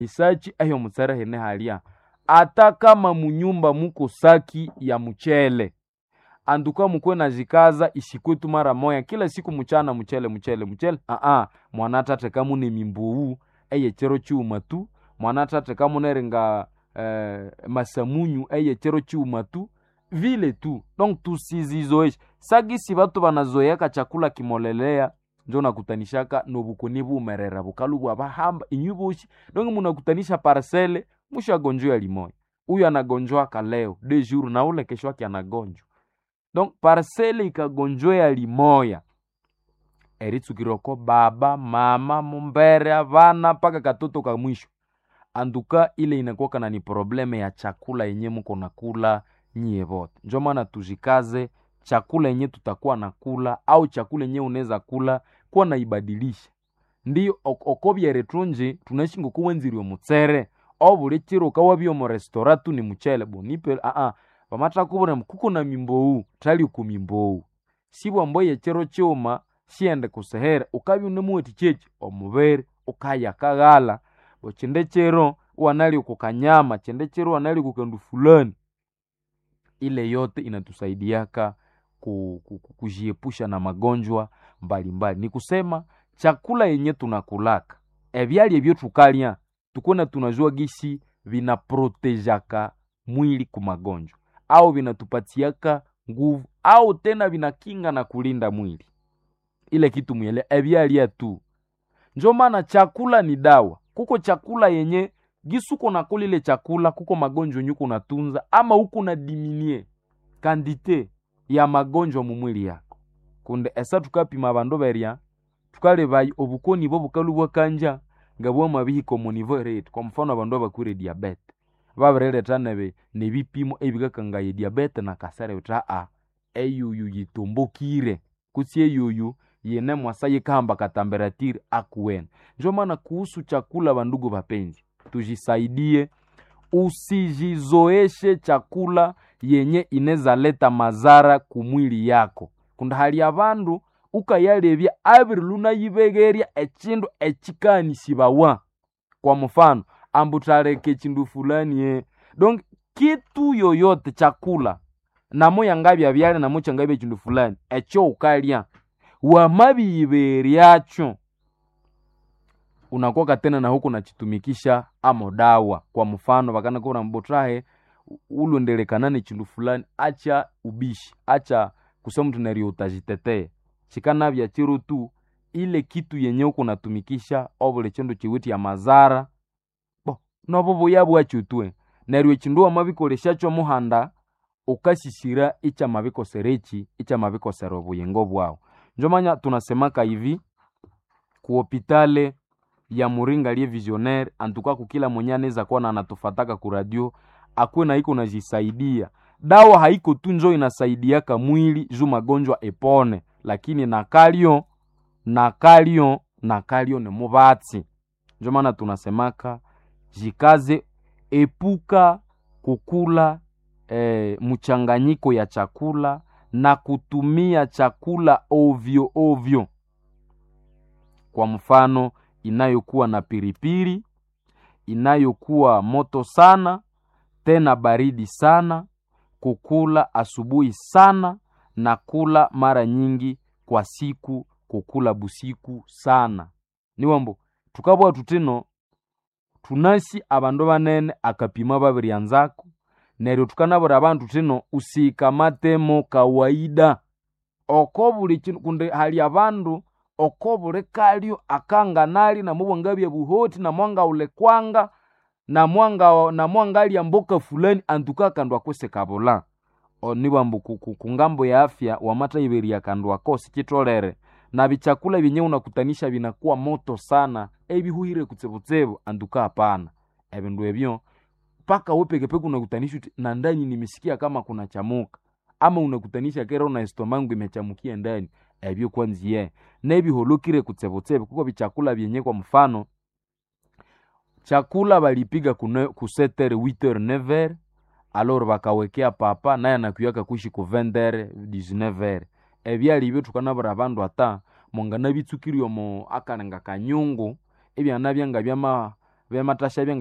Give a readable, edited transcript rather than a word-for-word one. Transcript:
isachi eyo mutsere hene halia ata kama munyumba muko saki ya mchele anduka mukwe na jikaza isikwetu mara moya kila siku mchana mchele mwana tate kama ne mimbou eye chero chiumatu mwana tate kama nerenga masamunyu eye chero chiumatu vile tu. Donc tusizizoeshe sagisi batu banazoea chakula kimolelea njo nakutanishaka nobukoni bumerera bukalu bwa bahamba inyubushi. Donc munakutanisha parcelle musha gonjwa limoya huyu anagonjwa kaleo 2 jours na ule kesho yake anagonjwa. Donc parcelle ikagonjwa limoya eritsukiroko baba mama mumbere avana paka katoto ka mwisho anduka ile inakuwa na ni probleme ya chakula yenye mko nakula nyie bote. Ndio maana tujikaze chakula yenye tutakuwa nakula au chakula yenye unaweza kula kwa naibadilisha. Ndio okobya retunje tunaishi ngokuwenziri omutsere obule chiro kawabyo mu restaurant ni mchele bonipe pamata kubura kuko na mimbou tali ku mimbou sibwa mboye chero choma siende kusehera ukabyo nemuweti cheche omubere ukaya kagala ochinde chero wanali ukukanyama chinde chero wanali kukandu fulani. Ile yote inatusaidiaka kujiepusha na magonjwa mbalimbali. Ni kusema chakula yenye tunakulaka ebyali ebyo tukalia tukona tunajua gisi vinaprotejaka mwili ku magonjwa au vinatupatiaka nguvu au tena vinakinga na kulinda mwili. Ile kitu mwele ebyali tu. Ndio maana chakula ni dawa. Kuko chakula yenye gisuko na kulile chakula kuko magonjwa nyuko natunza ama huko na diminie kandite ya magonjwa mu mwili yako. Kunde esa tukapima bando beria tukale bayi obukoni bo bukalu bwa kanja ngabwo mabihiko mu niveau rate. Kwa mfano bando bakure diabete babrele tanebe ne bipimo ebikakangaye diabete na kasere uta eyuyu yitumbukire kutie yuyu yene mwasaye kamba katamberatiri akuwen. Ndio maana kuhusu chakula bandugu bapenzi tujisaidie usijizoeshe chakula yenye ineza leta mazara kumwili yako. Kunda hali abandu ukayalebya abiri luna yibegeria echindo echikani sibawa. Kwa mfano ambutareke chindu fulani donc kitu yoyote chakula namo yangabya byale namo changabya chindu fulani echo ukalya wa mabiyiberiacho unakuwa tena na huko nachitumikisha amo dawa. Kwa mfano bakana kuna mbotrahe ulondelekanane chindu fulani acha ubishi acha kusema tunario utajitetee chikana bya chiru tu ile kitu yenye uko natumikisha obule chendo chiwiti ya mazara nobo yabu achutwe nerwe chindu amabikoleshacho muhanda ukashishira icha mabiko serechi icha mabiko serobu yengo bwao. Njomanya tunasemaka hivi ku hopitale ya Muringa lie visionaire antuka kukila mwenye anaweza kuwa na anatufataka ku radio akwe na iko najisaidia. Dawa haiko tu njo inasaidiaka mwili juu magonjwa epone, lakini nakalio ni mubatsi. Njo maana tunasemaka jikaze epuka kukula mchanganyiko ya chakula na kutumia chakula ovyo. Kwa mfano inayokuwa na piripiri, inayokuwa moto sana, tena baridi sana, kukula asubuhi sana na kula mara nyingi kwa siku, kukula busiku sana. Niwambo tukabwa tutino tunasi abandu banene akapima babiri anzako neryo tukanabura abantu tino usikamatemo kawaida okobuli kunde hali abandu okobule kalio akanganali na mubongabye buhoti na mwanga ule kwanga na mwanga ali mboka fulani antuka kandwa kose kabola onibambu kungambo ya afya wamata iberi ya kandwa kosi kitolere na bichakula binye unakutanisha binakuwa moto sana ebihuire kutsebotsebo antuka hapana ebindu ebyo paka wepekepeke unakutanisha na ndani nimesikia kama kuna chamuka ama unakutanisha kera una estomangu imechamukia ndani ebyo kwanziye nebi holokire kutsebotsebo kuko bichakula byenye kwa mfano chakula balipiga ku 7h 8h 9h alors bakawekea papa naye anakuyaka kuishi ku 20h 19h ebyali byo tukanabura abandu ata mongana bitsukiri omo akarenga kanyungu ebya nabyanga byama vya matasha